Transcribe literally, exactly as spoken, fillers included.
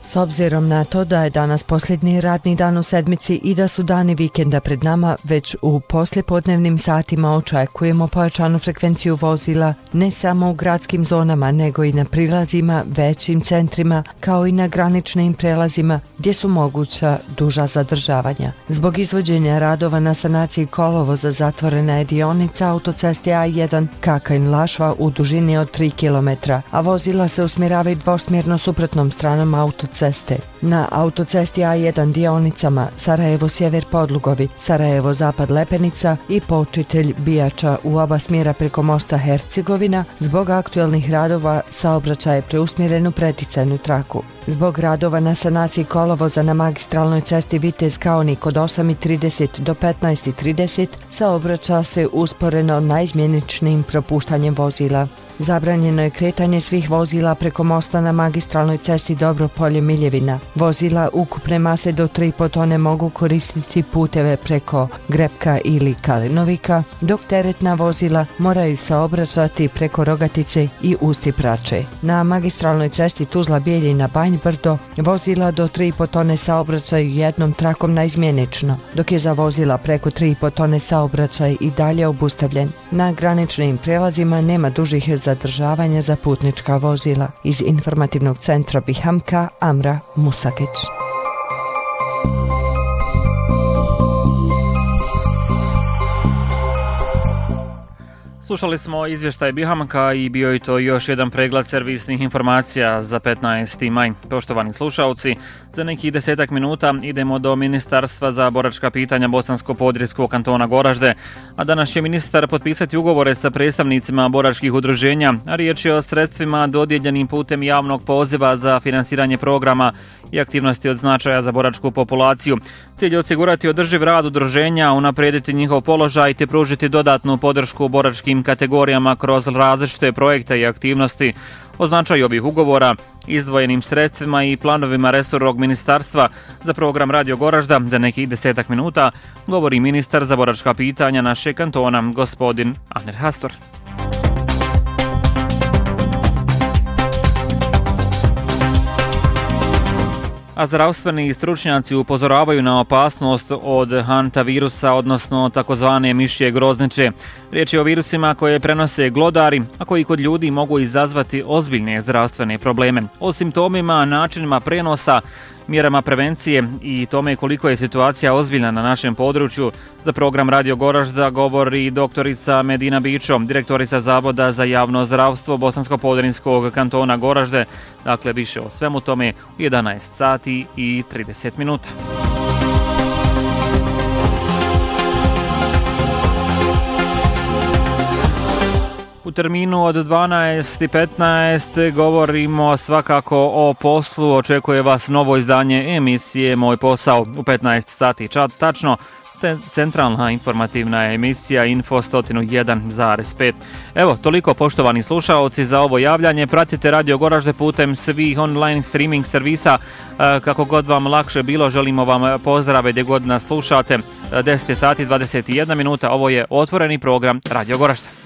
S obzirom na to da je danas posljednji radni dan u sedmici i da su dani vikenda pred nama, već u poslijepodnevnim satima očekujemo pojačanu frekvenciju vozila ne samo u gradskim zonama, nego i na prilazima, većim centrima, kao i na graničnim prelazima gdje su moguća duža zadržavanja. Zbog izvođenja radova na sanaciji kolovoza zatvorena je dionica autoceste A jedan Kakanj-Lašva u dužini od tri kilometra, a vozila se usmjeravaju dvosmjerno suprotnom stranom autoceste. Na autocesti A jedan dionicama Sarajevo-Sjever Podlugovi, Sarajevo-Zapad Lepenica i Počitelj Bijača u oba smjera preko mosta Hercegovina, zbog aktualnih radova saobraćaj je preusmjeren u preticajnu traku. Zbog radova na sanaciji kolovoza na magistralnoj cesti Vitez Kaonik od osam i trideset do petnaest i trideset saobraća se usporeno naizmjeničnim propuštanjem vozila. Zabranjeno je kretanje svih vozila preko mosta na magistralnoj cesti Dobropolje-Miljevina. Vozila ukupne mase do tri i po tone mogu koristiti puteve preko Grepka ili Kalinovika, dok teretna vozila moraju saobraćati preko Rogatice i Usti Prače. Na magistralnoj cesti Tuzla-Bijeljina-Banj Brdo vozila do tri i po tone saobraćaju jednom trakom naizmjenično, dok je za vozila preko tri i po tone saobraćaj i dalje obustavljen. Na graničnim prelazima nema dužih zadržavanja za putnička vozila. Iz informativnog centra Bihamka, Amra Musakić. Slušali smo izvještaj Bihamka i bio je to još jedan pregled servisnih informacija za petnaesti maj. Poštovani slušalci, za nekih desetak minuta idemo do Ministarstva za boračka pitanja Bosansko-Podrijskog kantona Goražde, a danas će ministar potpisati ugovore sa predstavnicima boračkih udruženja, a riječ je o sredstvima dodijeljenim putem javnog poziva za finansiranje programa i aktivnosti od značaja za boračku populaciju. Cilj je osigurati održiv rad udruženja, unaprijediti njihov položaj te pružiti dodatnu podršku boračkim kategorijama kroz različite projekte i aktivnosti. O značaju ovih ugovora, izdvojenim sredstvima i planovima resornog ministarstva za program Radio Goražda za nekih desetak minuta govori ministar za boračka pitanja našeg kantona, gospodin Aner Hastor. A zdravstveni stručnjaci upozoravaju na opasnost od hantavirusa, odnosno takozvane mišje groznice. Riječ je o virusima koje prenose glodari, a koji kod ljudi mogu izazvati ozbiljne zdravstvene probleme. O simptomima, načinima prenosa, mjerama prevencije i tome koliko je situacija ozbiljna na našem području za program Radio Goražda govori doktorica Medina Bićo, direktorica Zavoda za javno zdravstvo Bosansko-Podrinjskog kantona Goražde. Dakle, više o svemu tome u jedanaest sati i trideset minuta. U terminu od dvanaest i petnaest govorimo svakako o poslu. Očekuje vas novo izdanje emisije Moj posao u petnaest sati. Tačno, centralna informativna emisija Info sto jedan zarez pet. Evo, toliko poštovani slušaoci za ovo javljanje. Pratite Radio Goražde putem svih online streaming servisa. Kako god vam lakše bilo, želimo vam pozdrave gdje god nas slušate. deset sati i dvadeset jedna minuta. Ovo je otvoreni program Radio Goražde.